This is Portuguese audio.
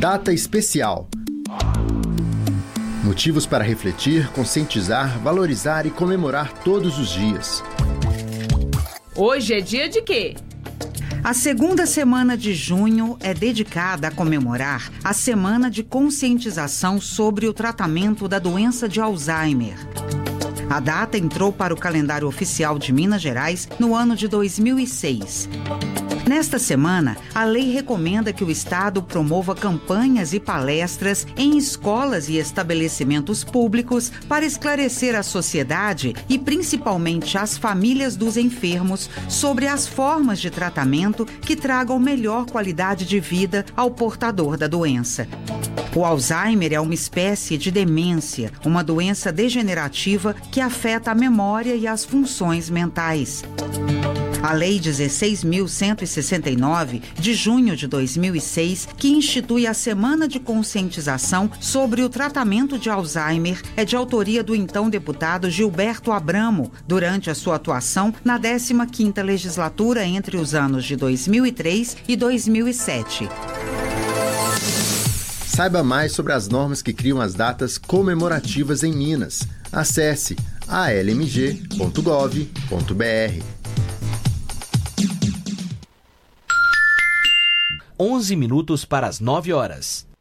Data especial. Motivos para refletir, conscientizar, valorizar e comemorar todos os dias. Hoje é dia de quê? A segunda semana de junho é dedicada a comemorar a Semana de Conscientização sobre o Tratamento da Doença de Alzheimer. A data entrou para o calendário oficial de Minas Gerais no ano de 2006. Nesta semana, a lei recomenda que o Estado promova campanhas e palestras em escolas e estabelecimentos públicos para esclarecer a sociedade e principalmente as famílias dos enfermos sobre as formas de tratamento que tragam melhor qualidade de vida ao portador da doença. O Alzheimer é uma espécie de demência, uma doença degenerativa que afeta a memória e as funções mentais. A Lei 16.169, de junho de 2006, que institui a Semana de Conscientização sobre o Tratamento de Alzheimer, é de autoria do então deputado Gilberto Abramo, durante a sua atuação na 15ª legislatura entre os anos de 2003 e 2007. Saiba mais sobre as normas que criam as datas comemorativas em Minas. Acesse almg.gov.br. 11 minutos para as 9 horas.